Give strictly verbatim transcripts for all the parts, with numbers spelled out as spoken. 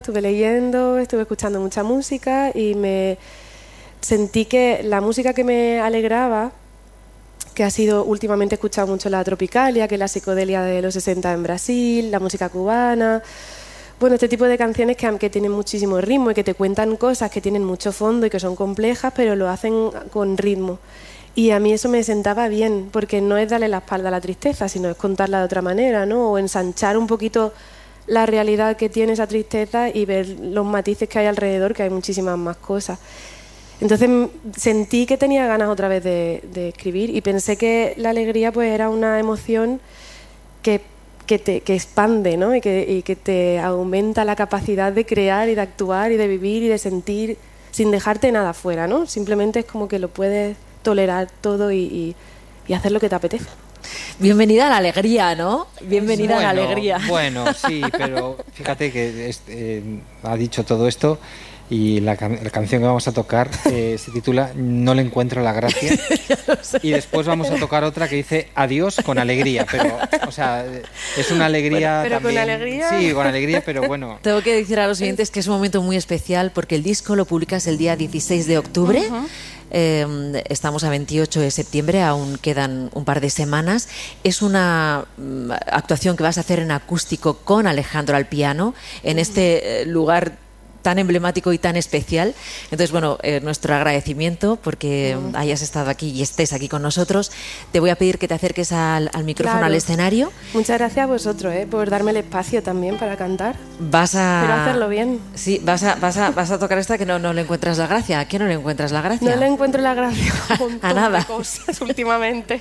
Estuve leyendo, estuve escuchando mucha música y me sentí que la música que me alegraba, que ha sido últimamente he escuchado mucho la tropicalia, que es la psicodelia de los sesenta en Brasil, la música cubana, bueno, este tipo de canciones que, que tienen muchísimo ritmo y que te cuentan cosas que tienen mucho fondo y que son complejas, pero lo hacen con ritmo. Y a mí eso me sentaba bien, porque no es darle la espalda a la tristeza, sino es contarla de otra manera, ¿no? O ensanchar un poquito la realidad que tiene esa tristeza y ver los matices que hay alrededor, que hay muchísimas más cosas. Entonces sentí que tenía ganas otra vez de, de escribir y pensé que la alegría pues era una emoción que, que, te, que expande, ¿no? y, que, y que te aumenta la capacidad de crear y de actuar y de vivir y de sentir sin dejarte nada fuera, ¿no? Simplemente es como que lo puedes tolerar todo y, y, y hacer lo que te apetece. Bienvenida a la alegría, ¿no? Bienvenida bueno, a la alegría. Bueno, sí, pero fíjate que este, eh, ha dicho todo esto y la, can la canción que vamos a tocar eh, se titula No le encuentro la gracia. Y después vamos a tocar otra que dice Adiós con alegría, pero, o sea, es una alegría bueno, pero también. con alegría. Sí, con alegría, pero bueno. Tengo que decir a los oyentes que es un momento muy especial porque el disco lo publicas el día dieciséis de octubre. Uh-huh. Eh, estamos a veintiocho de septiembre, aún quedan un par de semanas. Es una um, actuación que vas a hacer en acústico con Alejandro al piano en este eh, lugar tan emblemático y tan especial. Entonces, bueno, eh, nuestro agradecimiento porque mm. hayas estado aquí y estés aquí con nosotros. Te voy a pedir que te acerques al, al micrófono, claro, al escenario. Muchas gracias a vosotros, eh, por darme el espacio también para cantar. Vas a... Pero hacerlo bien. Sí, vas a, vas a, vas a tocar esta que no, no le encuentras la gracia. ¿A qué no le encuentras la gracia? No le encuentro la gracia a un montón a nada. de cosas últimamente.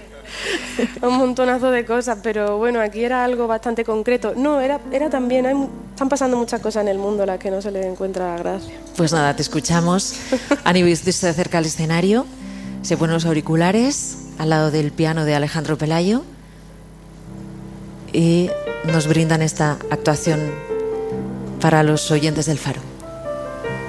Un montonazo de cosas, pero bueno, aquí era algo bastante concreto. No, era, era también, hay, están pasando muchas cosas en el mundo a las que no se le encuentra la gracia. Pues nada, te escuchamos. Aníbal se acerca al escenario, se pone los auriculares al lado del piano de Alejandro Pelayo y nos brindan esta actuación para los oyentes del Faro.